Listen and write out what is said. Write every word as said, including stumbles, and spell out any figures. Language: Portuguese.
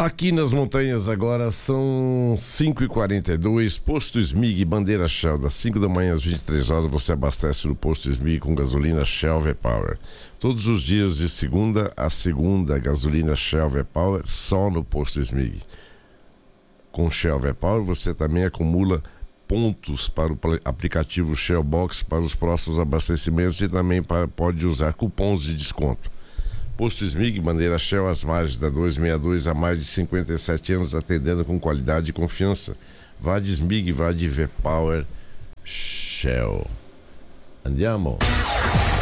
Aqui nas montanhas agora são cinco e quarenta e dois, posto Smig, bandeira Shell, das cinco da manhã às vinte e três horas você abastece no posto Smig com gasolina Shell V-Power. Todos os dias de segunda a segunda, gasolina Shell V-Power só no posto Smig. Com Shell V-Power você também acumula pontos para o aplicativo Shell Box para os próximos abastecimentos e também para, pode usar cupons de desconto. Posto Smig, bandeira Shell, às margens da duzentos e sessenta e dois, há mais de cinquenta e sete anos, atendendo com qualidade e confiança. Vá de Smig, vá de V-Power Shell. Andiamo.